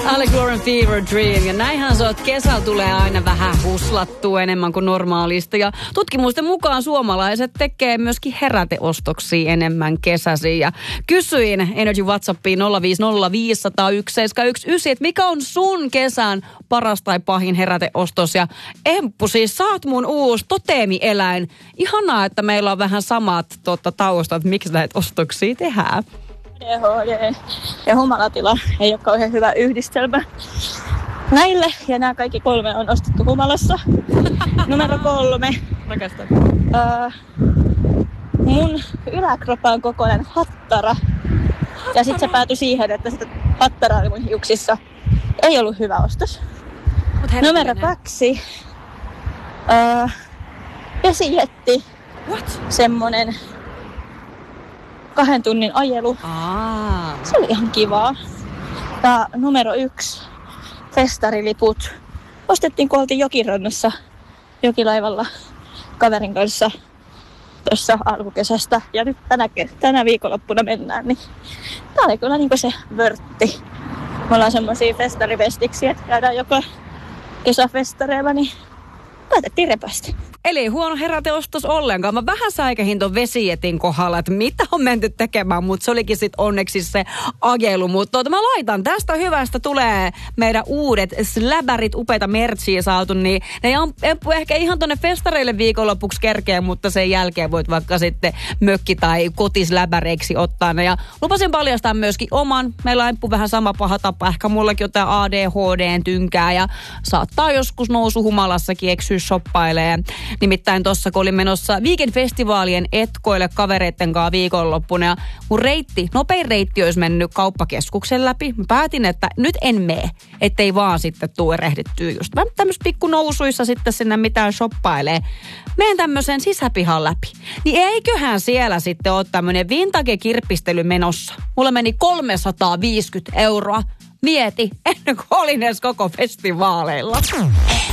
Alex Lauren Fever Dream. Ja näinhän se on, että kesällä tulee aina vähän huslattua enemmän kuin normaalisti. Ja tutkimusten mukaan suomalaiset tekee myöskin heräteostoksia enemmän kesäisiin. Ja kysyin Energy WhatsAppiin 050501719, että mikä on sun kesän paras tai pahin heräteostos. Ja Emppu, siis sä oot mun uusi toteemieläin. Ihanaa, että meillä on vähän samat taustat, miksi näitä ostoksia tehdään. ADHD ja humalatila ei ole kauhean hyvä yhdistelmä näille. Ja nämä kaikki 3 on ostettu humalassa. Numero 3. Rakastan. Mun yläkropan kokoinen hattara. Ja sitten se päätyi siihen, että sitä hattaraa oli mun hiuksissa. Ei ollut hyvä ostos. Numero 2. Vesijetti. What? Semmonen 2 tunnin ajelu. Se oli ihan kivaa. Ja numero 1. Festariliput. Ostettiin, kun oltiin jokirannassa jokilaivalla kaverin kanssa tuossa alkukesästä. Ja nyt tänä viikonloppuna mennään. Niin tää oli kyllä niinku se vörtti. Me ollaan semmosia festarivestiksi, että käydään joka kesäfestareilla, niin päätettiin repästä. Eli huono heräteostos ollenkaan. Mä vähän säikähin ton vesijetin kohdalla, että mitä on menty tekemään, mutta se olikin sit onneksi se agelu. Mutta mä laitan tästä hyvästä tulee meidän uudet släbärit, upeita mertsiä saatu, niin ne on ehkä ihan tonne festareille viikonlopuksi kerkeä, mutta sen jälkeen voit vaikka sitten mökki- tai kotisläbäreiksi ottaa ne. Ja lupasin paljastaa myöskin oman. Meillä on Emppu vähän sama paha tapa, ehkä mullakin jotain ADHD:n tynkää ja saattaa joskus nousu humalassakin eksyä shoppailemaan. Nimittäin tuossa, kun olin menossa Weekend-festivaalien etkoille kavereitten kanssa viikonloppuna ja mun nopein reitti olisi mennyt kauppakeskuksen läpi. Mä päätin, että nyt en mene, ettei vaan sitten tuu erehdittyä just tämmöisissä pikkunousuissa sitten sinne mitään shoppailee. Menen tämmöisen sisäpihan läpi. Niin eiköhän siellä sitten ole tämmöinen vintage-kirppistely menossa. Mulla meni 350 €. Mieti, ennen kuin olin edes koko festivaaleilla.